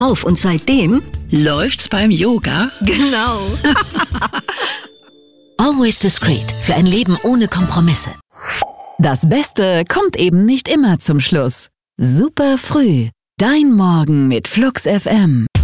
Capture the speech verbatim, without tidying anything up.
auf und seitdem läuft's beim Yoga. Genau. Always Discreet für ein Leben ohne Kompromisse. Das Beste kommt eben nicht immer zum Schluss. Super früh. Dein Morgen mit Flux F M.